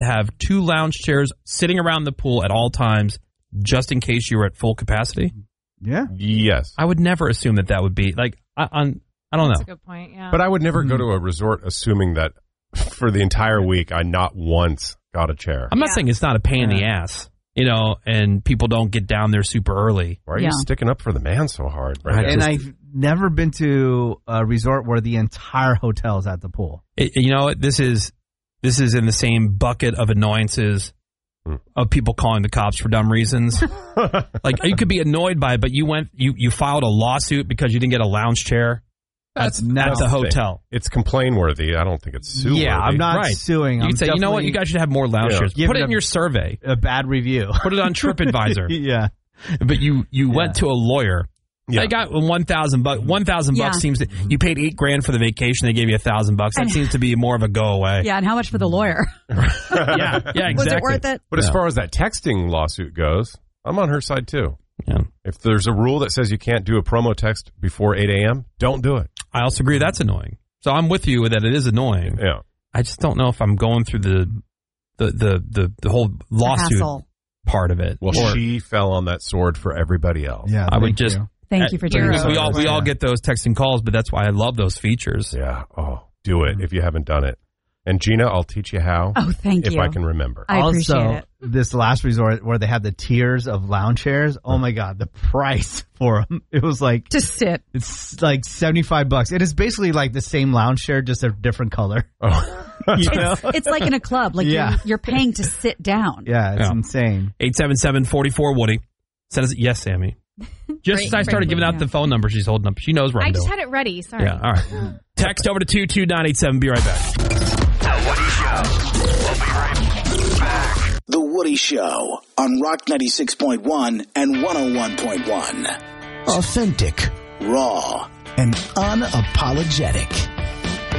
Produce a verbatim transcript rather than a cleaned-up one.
have two lounge chairs sitting around the pool at all times, just in case you were at full capacity? Yeah. Yes. I would never assume that that would be like. I, on, I don't know. That's a good point. Yeah. But I would never mm-hmm. go to a resort assuming that for the entire week I not once got a chair. I'm not yeah. saying it's not a pain yeah. in the ass, you know, and people don't get down there super early. Why are yeah. you sticking up for the man so hard? Right? And Just, I've never been to a resort where the entire hotel is at the pool. It, you know, this is this is in the same bucket of annoyances hmm. of people calling the cops for dumb reasons. Like you could be annoyed by it, but you went you you filed a lawsuit because you didn't get a lounge chair. That's at the hotel. It's complain worthy. I don't think it's sue Yeah, worthy. I'm not right. suing. You I'm can say, you know what, you guys should have more lounge yeah. chairs. Give Put it it in a, your survey. A bad review. Put it on TripAdvisor. yeah. But you, you yeah. went to a lawyer. Yeah. They got one thousand bucks. One thousand yeah. bucks seems to. You paid eight grand for the vacation. They gave you a thousand bucks. That seems to be more of a go away. Yeah, and how much for the lawyer? yeah, yeah, exactly. Was it worth it? But as No. far as that texting lawsuit goes, I'm on her side too. Yeah. If there's a rule that says you can't do a promo text before eight a.m., don't do it. I also agree that's annoying. So I'm with you that it is annoying. Yeah. I just don't know if I'm going through the the the the, the whole lawsuit hassle. part of it. Well, Or, she fell on that sword for everybody else. Yeah, I would thank just. you. Thank you for doing we, we all we Yeah. all get those texting calls, but that's why I love those features. Yeah. Oh, do it if you haven't done it. And Gina, I'll teach you how. Oh, thank if you. I can remember. I appreciate also, it. this last resort where they have the tiers of lounge chairs, oh my God, the price for them. It was like, To sit. it's like seventy-five bucks. It is basically like the same lounge chair, just a different color. Oh. You know? It's, it's like in a club. Like Yeah. you're, you're paying to sit down. Yeah, it's Yeah. insane. eight seven seven, four four, Woody. Says, yes, Sammy. Just as I started giving out the phone number she's holding up. She knows where I'm I just doing. had it ready. Sorry. Yeah, all right. Text over to two two nine eight seven. Be right back. The Woody Show. We'll be right back. The Woody Show on Rock ninety-six point one and one oh one point one. Authentic, raw, and unapologetic.